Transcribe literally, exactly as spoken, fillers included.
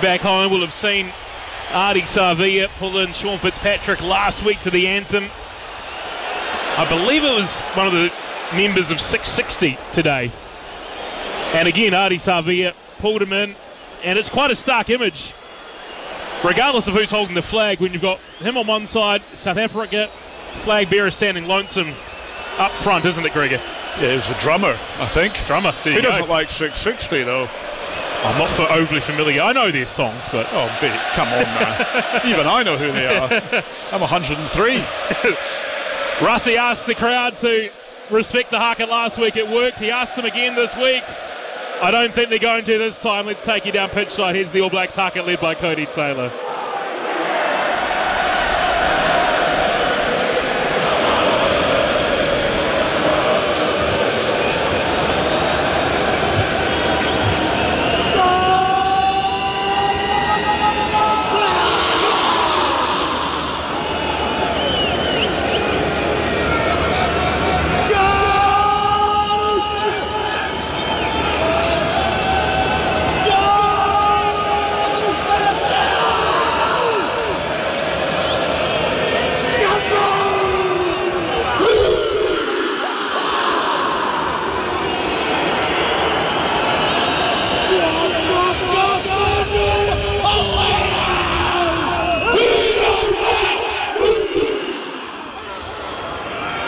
back home will have seen Ardie Savea pull in Sean Fitzpatrick last week to the anthem. I believe it was one of the members of six sixty today. And again, Ardie Savea pulled him in, and it's quite a stark image, regardless of who's holding the flag, when you've got him on one side, South Africa, flag bearer standing lonesome up front, isn't it, Gregor? Yeah, he's a drummer, I think. Drummer. He doesn't like six sixty, though. I'm not for overly familiar. I know their songs, but... Oh, Pete, come on, man. Even I know who they are. I'm one hundred and three. Russie asked the crowd to respect the haka last week. It worked. He asked them again this week. I don't think they're going to this time. Let's take you down pitch side. Here's the All Blacks haka led by Cody Taylor.